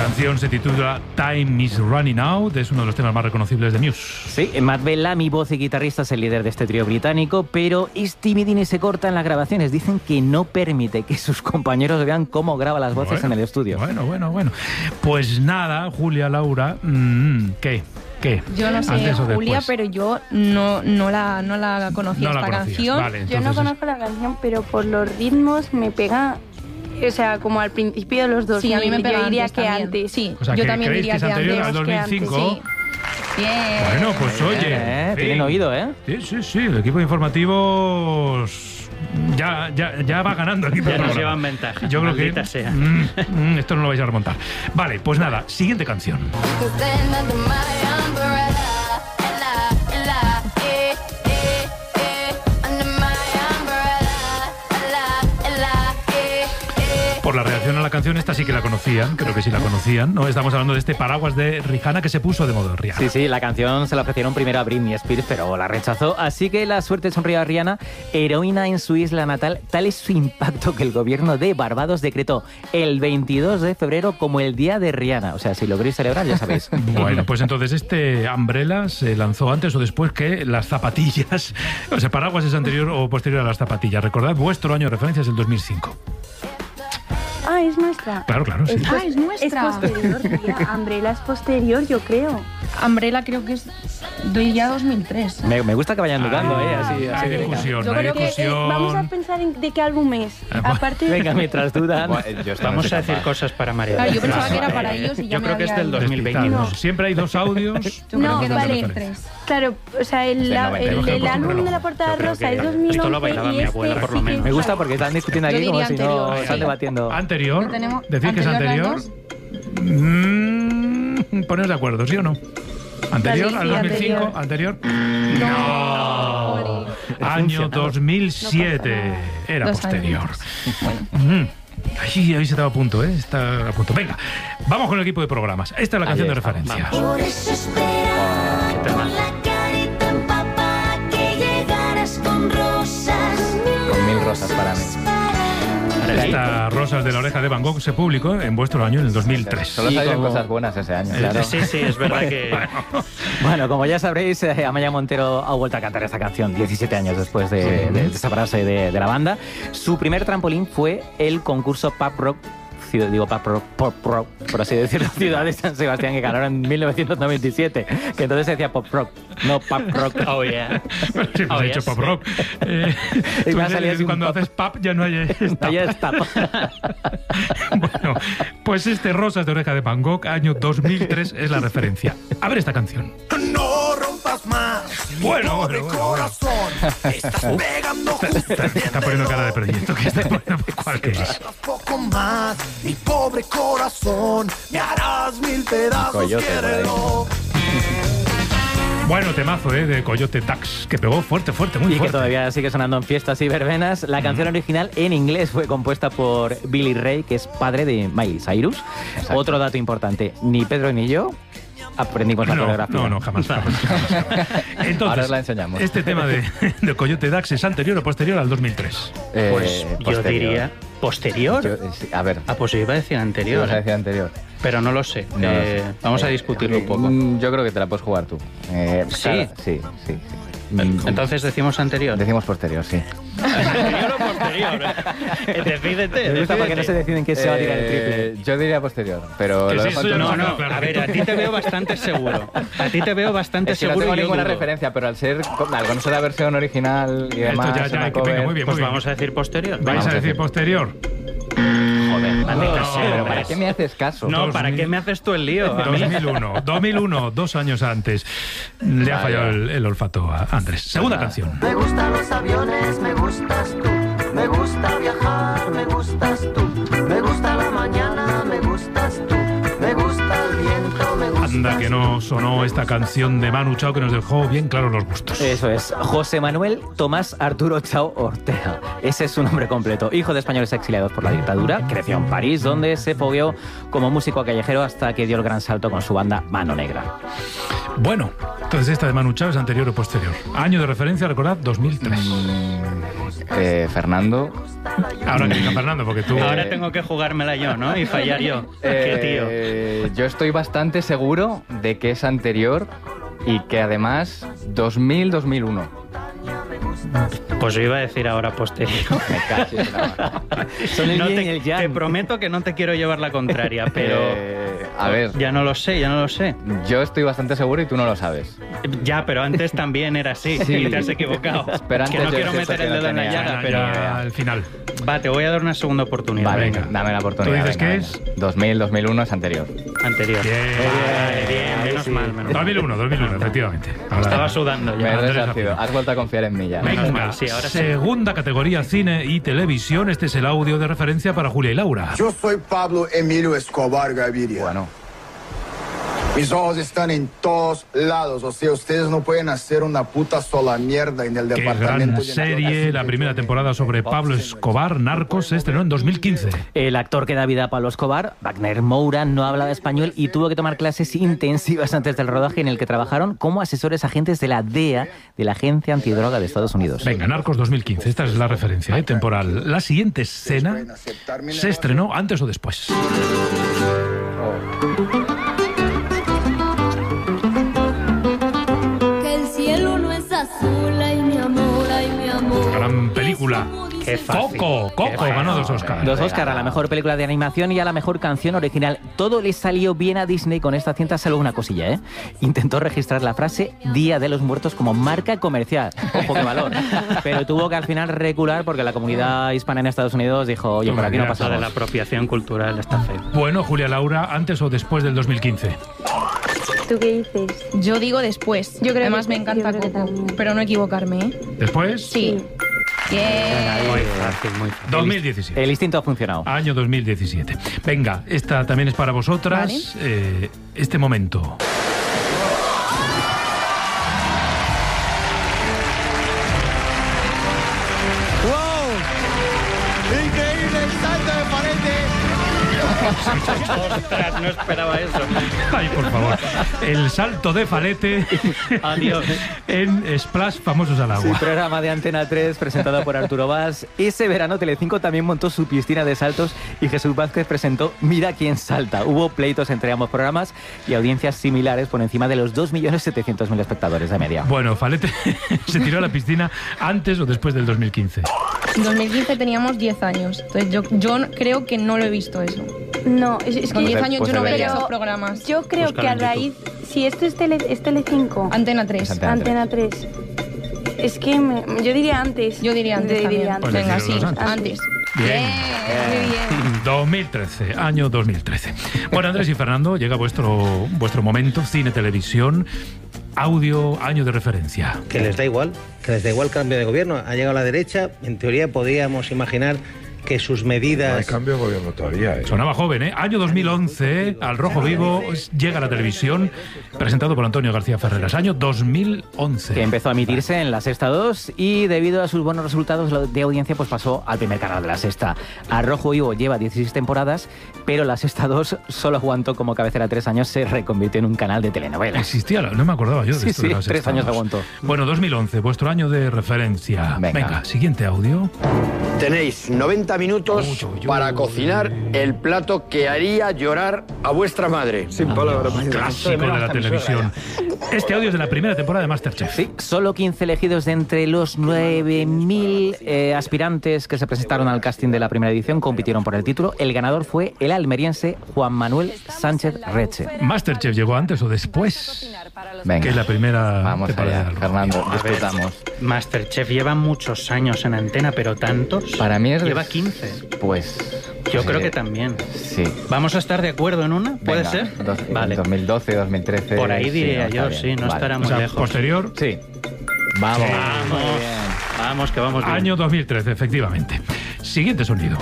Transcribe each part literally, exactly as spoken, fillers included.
canción se titula Time is Running Out, es uno de los temas más reconocibles de Muse. Sí, Matt Bellamy, voz y guitarrista, es el líder de este trío británico, pero es timidín y se corta en las grabaciones. Dicen que no permite que sus compañeros vean cómo graba las voces bueno, en el estudio. Bueno, bueno, bueno. Pues nada, Julia, Laura, mmm, ¿qué? ¿Qué? Yo no sé, Julia, pero yo no, no, la, no la conocía no esta la canción. Vale, yo no conozco la canción, pero por los ritmos me pega, o sea, como al principio de los dos. Sí, a mí me pega. Yo diría antes que también. antes. Sí, o sea, yo que también ¿creéis diría que es que anterior antes. al dos mil cinco? Sí. Bien. Bueno, pues oye. Eh, tienen oído, ¿eh? Sí, sí, sí. El equipo de informativos ya, ya, ya va ganando aquí. Ya nos llevan ventaja. Yo creo que sea. Mm, mm, esto no lo vais a remontar. Vale, pues nada, siguiente canción. Por la reacción a la canción, esta sí que la conocían, creo que sí la conocían, ¿no? Estamos hablando de este paraguas de Rihanna que se puso de moda Rihanna. Sí, sí, la canción se la ofrecieron primero a Britney Spears, pero la rechazó. Así que la suerte sonrió a Rihanna, heroína en su isla natal. Tal es su impacto que el gobierno de Barbados decretó el veintidós de febrero como el día de Rihanna. O sea, si lo queréis celebrar, ya sabéis. Bueno, pues entonces este Umbrella se lanzó antes o después que las zapatillas. O sea, paraguas es anterior o posterior a las zapatillas. Recordad, vuestro año de referencia es el dos mil cinco. Ah, es nuestra. Claro, claro, sí. Es, ah, es nuestra. Es posterior, tía. Umbrella es posterior, yo creo. Umbrella creo que es ya dos mil tres. Me, me gusta que vayan dudando, ah, ¿eh? Así, así hay de discusión, yo hay creo discusión. que eh, vamos a pensar en de qué álbum es. Ah, Aparte de... Venga, mientras dudan. Bueno, yo Vamos a decir cosas para María. Claro, yo pensaba Claro. que era para ellos y ya Yo me creo que es había del ido. dos mil veinte. No. Siempre hay dos audios. Yo No, creo que vale. dos mil tres. Claro, o sea, el, Del la- noventa, el, hemos el puesto un álbum reloj. de la portada Yo creo rosa que es dos mil once. esto lo bailaba y mi este abuela, por lo sí que menos. Me es gusta para- porque están discutiendo Yo aquí como diría si no anterior, están sí. debatiendo. Anterior. Lo tenemos- Decir que es anterior anterior. las Mm, poneros de acuerdo, ¿sí o no? ¿Anterior Vale, al sí, dos mil cinco? ¿Anterior? No. Año dos mil siete. Era Dos posterior. años. Mm. Ay, ahí se estaba a punto, ¿eh? Está a punto. Venga, vamos con el equipo de programas. Esta es la canción de referencia. Por eso esperaba Qué tema. con la carita empapada que llegaras con rosas. Con mil rosas para mí. Esta Rosas de la Oreja de Van Gogh se publicó en vuestro año, en el dos mil tres. Solo Y salieron como- cosas buenas ese año, claro. Sí, sí, es verdad que... Bueno, como ya sabréis, eh, Amaya Montero ha vuelto a cantar esta canción diecisiete años después de, Sí. de, de separarse de, de la banda. Su primer trampolín fue el concurso Pop Rock, ciudad- digo Pop Rock, Pop Rock, por así decirlo, Ciudad de San Sebastián, que ganaron en mil novecientos noventa y siete, que entonces se decía Pop Rock, no Pop Rock. Oh, yeah. Sí, pues Oh, he dicho yes. pop rock. Eh, Y tú me ha dices, salido así un cuando pop. haces pop ya no hay stop. Ahí está. Bueno, pues este Rosas de Oreja de Van Gogh, año dos mil tres, es la referencia. A ver esta canción. No rompas más. mi Bueno, pobre bueno, bueno, bueno. corazón. Estás pegando justo. Está poniendo cara de perdimiento. ¿Qué está poniendo? ¿Cuál que es? Poco más, mi pobre corazón. Me harás mil pedazos, Coyote, por ahí. quiérelo. Bueno, temazo, ¿eh? De Coyote Dax, que pegó fuerte, fuerte, muy Y que fuerte. todavía sigue sonando en fiestas y verbenas. La canción original en inglés fue compuesta por Billy Ray, que es padre de Miley Cyrus. Exacto. Otro dato importante, ni Pedro ni yo aprendimos la No, coreografía. no, no, jamás. jamás, jamás. Entonces, Ahora os la enseñamos. este tema de, de Coyote Dax es anterior o posterior al dos mil tres. Eh, Pues yo posterior. diría posterior. Yo- eh, sí, a ver, Ah, pues yo iba a decir anterior, ibas a decir anterior. pero no lo sé. No lo Eh, sé. vamos a Eh, discutirlo un poco. mm, Yo creo que te la puedes jugar tú. Eh, ¿Sí? claro, sí, sí, sí. Mm, Entonces decimos anterior. Decimos posterior, sí. ¿Anterior o posterior? Decídete. Me gusta porque no se deciden que se va a tirar el triple. Eh, yo diría posterior, pero Que lo sí, dejo eso en ya tu lo No, mano. tengo no, claro. a ver, a ti te veo bastante seguro. A ti te veo bastante Es que no seguro. tengo y yo ninguna dudo. referencia, pero al ser co- al conocer la versión original y demás, Esto ya, ya, una que cover, venga, muy bien, Pues muy bien. vamos a decir posterior. ¿Vais Vamos a decir posterior? joder, Ande, no, caso, pero hombre. ¿para qué me haces caso? No, dos ¿para mil qué me haces tú el lío? A mí- dos mil uno, dos mil uno, dos años antes. Le ha Vaya. fallado el, el olfato a Andrés. Segunda Nada. canción. Me gustan los aviones, me gustas tú. Me gusta viajar, me gustas tú. Me gusta la mañana, me gustas tú. Me gusta el viento, me gustas Anda que no sonó esta canción de Manu Chao que nos dejó bien claros los gustos. Eso es, José Manuel Tomás Arturo Chao Ortega. Ese es su nombre completo. Hijo de españoles exiliados por la dictadura, creció en París, donde se fogueó como músico callejero hasta que dio el gran salto con su banda Mano Negra. Bueno, Entonces, esta de Manu Chao es anterior o posterior. Año de referencia, recordad, dos mil tres. Mm, eh, Fernando. Ahora que diga Fernando, porque tú... Ahora tengo que jugármela yo, ¿no? Y fallar yo. Qué tío. Eh, yo estoy bastante seguro de que es anterior y que además dos mil dos mil uno. Pues yo iba a decir ahora posterior. Me cacho en la mano. Son el No yin te, y el yang. te prometo que no te quiero llevar la contraria, pero... Eh, a ver, Ya no lo sé, ya no lo sé. yo estoy bastante seguro y tú no lo sabes. Ya, pero antes también era así. Sí. Y te has equivocado. Pero que antes no yo quiero es meter que el no dedo en la tenía- llaga, Ya, pero... ya, al final. Va, te voy a dar una segunda oportunidad. Vale, Venga. dame la oportunidad. ¿Tú dices venga, que venga. dos mil, dos mil uno es anterior. Anterior. Bien. Vale, bien, menos mal, menos mal. dos mil uno, dos mil uno, efectivamente. Ahora- Estaba sudando Me ya. he Andrés resarcido. Zapata. Has vuelto a confiar en mí ya. Menos Venga, mal, sí, ahora sí. segunda categoría, cine y televisión. Este es el audio de referencia para Julia y Laura. Yo soy Pablo Emilio Escobar Gaviria. Bueno, Mis ojos están en todos lados. O sea, ustedes no pueden hacer una puta sola mierda en el Qué departamento. gran de serie, la primera temporada sobre Pablo Escobar, Narcos, se estrenó en dos mil quince. El actor que da vida a Pablo Escobar, Wagner Moura, no hablaba español y tuvo que tomar clases intensivas antes del rodaje en el que trabajaron como asesores agentes de la D E A, de la Agencia Antidroga de Estados Unidos. Venga, Narcos dos mil quince, esta es la referencia ¿eh? temporal. La siguiente escena se estrenó antes o después. Que el cielo no es azul, ay mi amor, ay mi amor. Gran película. Qué fácil. Coco, Coco Qué ganó dos fácil. Oscars. Dos Oscar a la mejor película de animación y a la mejor canción original. Todo le salió bien a Disney con esta cinta, salvo una cosilla, ¿eh? Intentó registrar la frase Día de los Muertos como marca comercial. Ojo, qué valor. Pero tuvo que al final recular porque la comunidad hispana en Estados Unidos dijo, oye, por aquí no Lo de pasamos. la apropiación cultural está feo. Bueno, Julia Laura, ¿antes o después del dos mil quince? ¿Tú qué dices? Yo digo después. Yo creo Además que- me encanta yo creo que Coco, también. pero no equivocarme, ¿eh? ¿Después? Sí. Bien. Muy fácil, muy fácil. dos mil diecisiete. El instinto ha funcionado. Año dos mil diecisiete. Venga, esta también es para vosotras. Vale. Eh, este momento. Increíble el salto de Ostras, no esperaba eso. Ay, por favor. El salto de Falete Adiós. en Splash Famosos al Sí, Agua. programa de Antena tres presentado por Arturo Valls. Ese verano Telecinco también montó su piscina de saltos y Jesús Vázquez presentó Mira quién salta. Hubo pleitos entre ambos programas y audiencias similares por encima de los dos millones setecientos mil espectadores de media. Bueno, Falete se tiró a la piscina antes o después del dos mil quince. En dos mil quince teníamos diez años. Entonces yo, yo no- creo que no lo he visto eso. No, es, es Con que diez Pues- años pues yo no veía deberías. esos programas. yo creo Búscalo que a en YouTube. raíz... Si esto es Tele, es Telecinco, Antena tres. Es Antena Antena tres. Es que me- yo diría antes. Yo diría antes Yo también. diría antes. Pues Venga, deciros sí, antes. antes. Bien. Muy bien. dos mil trece, año dos mil trece. Bueno, Andrés y Fernando, llega vuestro, vuestro momento, cine, televisión, audio, año de referencia. Que les da igual, que les da igual cambio de gobierno. Ha llegado la derecha, en teoría podríamos imaginar que sus medidas... cambio de gobierno todavía, ¿eh? Sonaba joven, ¿eh? Año dos mil once, Al Rojo Vivo, llega a la televisión, presentado por Antonio García Ferreras. Año dos mil once. Que empezó a emitirse en la Sexta dos y debido a sus buenos resultados de audiencia pues pasó al primer canal de la Sexta. Al Rojo Vivo lleva dieciséis temporadas, pero la Sexta dos solo aguantó como cabecera tres años, se reconvirtió en un canal de telenovelas. Existía, no me acordaba yo de Sí, esto. de sí, las tres estados. años aguantó. Bueno, dos mil once, vuestro año de referencia. Venga. Venga, siguiente audio. Tenéis noventa minutos Uy, uy, uy. para cocinar el plato que haría llorar a vuestra madre. Sin palabras. Clásico de la televisión. Este audio es de la primera temporada de MasterChef. Sí, solo quince elegidos de entre los nueve mil eh, aspirantes que se presentaron al casting de la primera edición compitieron por el título. El ganador fue el almeriense Juan Manuel Sánchez Reche. ¿MasterChef llegó antes o después? Venga. Que es la primera Vamos temporada allá, del Fernando, A ver, disfrutamos. Masterchef lleva muchos años en antena, pero tantos. Para mí es... Lleva quince. Pues... Yo eh, creo que también. Sí. ¿Vamos a estar de acuerdo en una? ¿Puede Venga, ser? dos- Vale. dos mil doce, dos mil trece... Por ahí sí, diría no, está yo, bien. sí, no Vale. estará O muy sea, lejos. posterior, Sí. Vamos. Vamos, Muy bien. vamos, que vamos bien. año dos mil trece, efectivamente. Siguiente sonido.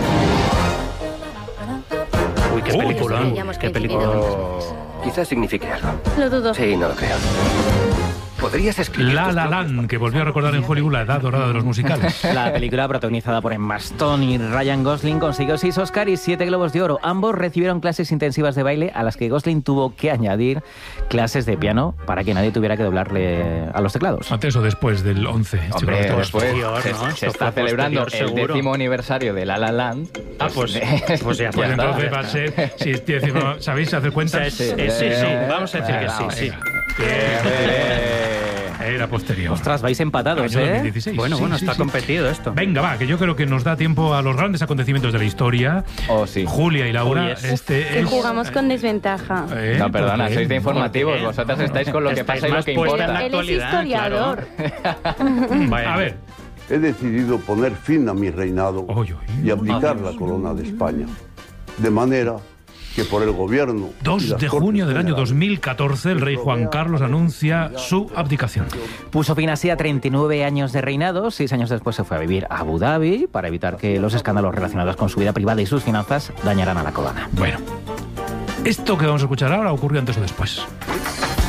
Uy, qué Uy, peliculón, ya hemos qué coincidido. peliculón. Oh, Quizás signifique algo. Lo dudo. Sí, no lo creo. ¿Podrías escribir La tus La propios Land, que volvió a recordar en Hollywood la edad dorada de los musicales. La película, protagonizada por Emma Stone y Ryan Gosling, consiguió seis Oscar y siete Globos de Oro. Ambos recibieron clases intensivas de baile a las que Gosling tuvo que añadir clases de piano para que nadie tuviera que doblarle a los teclados. Antes o después del once. Hombre, Esto después posterior, se, ¿no? se Esto está fue celebrando posterior, el seguro. décimo aniversario de La La Land. Ah, pues, pues ya Pues está. entonces va a ser, si es décimo, ¿sabéis hacer cuentas? Sí, sí, sí, sí. Vamos a decir que sí, sí. Era posterior. Ostras, vais empatados, Año ¿eh? dos mil dieciséis. Bueno, Sí, bueno, sí, está sí. competido esto. Venga, va, que yo creo que nos da tiempo a los grandes acontecimientos de la historia. Oh, sí. Julia y Laura, Oh, yes. este Que es... jugamos con desventaja. ¿Eh? No, perdona, ¿Por qué? sois de informativos. ¿Por qué? Vosotras estáis con lo que Estáis pasa y lo más que puestas en importa. la Él es actualidad, historiador. Bueno. A ver. He decidido poner fin a mi reinado Oy, oy. y abdicar la corona de España. De manera que por el gobierno... y dos las de Cortes junio del año Generales, dos mil catorce, el rey Juan Carlos anuncia su abdicación. Puso fin así a treinta y nueve años de reinado. Seis años después se fue a vivir a Abu Dhabi para evitar que los escándalos relacionados con su vida privada y sus finanzas dañaran a la corona. Bueno, esto que vamos a escuchar ahora ocurrió antes o después.